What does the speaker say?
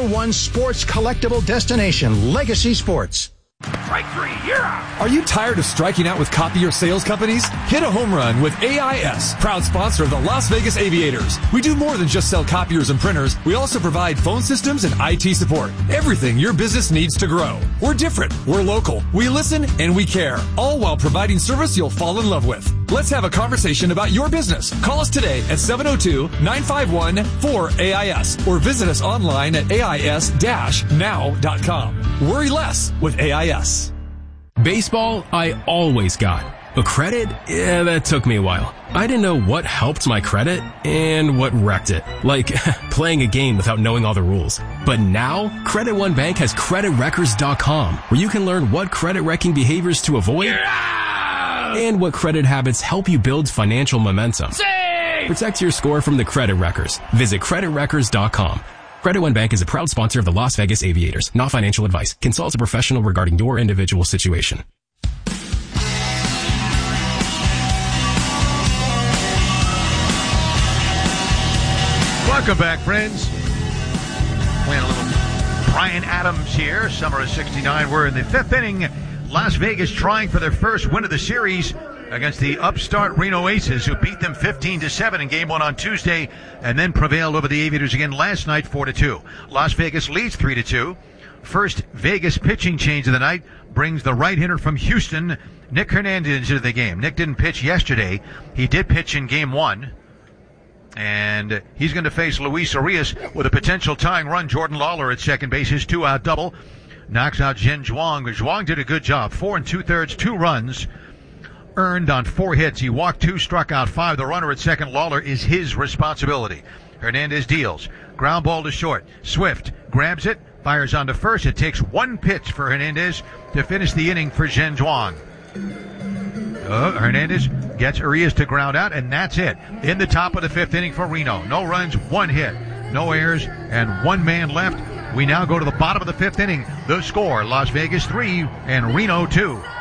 #1 sports collectible destination, Legacy Sports. Strike three, you're out. Are you tired of striking out with copier sales companies? Hit a home run with AIS, proud sponsor of the Las Vegas Aviators. We do more than just sell copiers and printers. We also provide phone systems and IT support. Everything your business needs to grow. We're different. We're local. We listen and we care, all while providing service you'll fall in love with. Let's have a conversation about your business. Call us today at 702-951-4AIS or visit us online at AIS-now.com. Worry less with AIS. Baseball, I always got. But credit? Yeah, that took me a while. I didn't know what helped my credit and what wrecked it. Like playing a game without knowing all the rules. But now, Credit One Bank has CreditWreckers.com, where you can learn what credit wrecking behaviors to avoid and what credit habits help you build financial momentum. Protect your score from the credit wreckers. Visit CreditWreckers.com. Credit One Bank is a proud sponsor of the Las Vegas Aviators. Not financial advice. Consult a professional regarding your individual situation. Welcome back, friends. Playing a little Bryan Adams here. Summer of '69. We're in the fifth inning. Las Vegas trying for their first win of the series against the upstart Reno Aces, who beat them 15-7 in Game 1 on Tuesday and then prevailed over the Aviators again last night 4-2. Las Vegas leads 3-2. First Vegas pitching change of the night brings the right hitter from Houston, Nick Hernandez, into the game. Nick didn't pitch yesterday. He did pitch in Game 1. And he's going to face Luis Arias with a potential tying run. Jordan Lawler at second base, his 2-out double. Knocks out Zhen Zhuang. Zhuang did a good job. 4 2/3, 2 runs earned on 4 hits. He walked 2, struck out 5. The runner at second, Lawler, is his responsibility. Hernandez deals. Ground ball to short. Swift grabs it, fires on to first. It takes 1 pitch for Hernandez to finish the inning for Zhen Zhuang. Hernandez gets Arias to ground out, and that's it. In the top of the 5th inning for Reno. No runs, 1 hit, no errors, and 1 man left. We now go to the bottom of the 5th inning. The score, Las Vegas 3 and Reno 2.